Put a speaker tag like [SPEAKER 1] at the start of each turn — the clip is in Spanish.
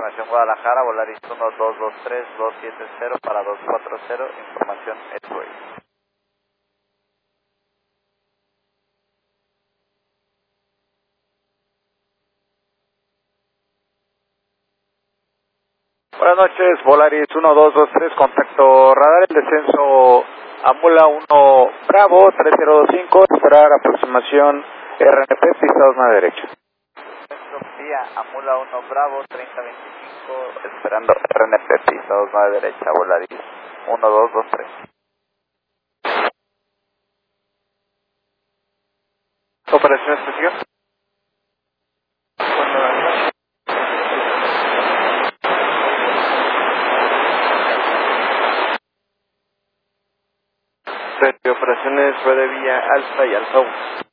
[SPEAKER 1] información Guadalajara, Volaris 1223270 para 240, información Edway. Buenas noches, Volaris 1223, contacto radar, el descenso a Mula 1 Bravo 3025, esperar aproximación RNP, pista 2 9 derecha. Vía a Mula 1 Bravo 3025, esperando RNP, pista 2 9 derecha, Volaris 1223. Operación especial. Operaciones fue de vía Alfa y Alfa 1.